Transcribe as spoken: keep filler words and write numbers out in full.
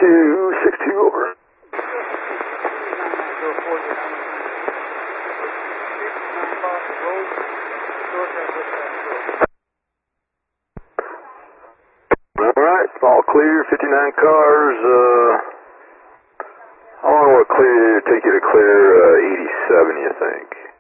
two six two, over. Alright, all clear, fifty-nine cars. Uh, how long will it clear, take you to clear uh, eighty-seven, you think?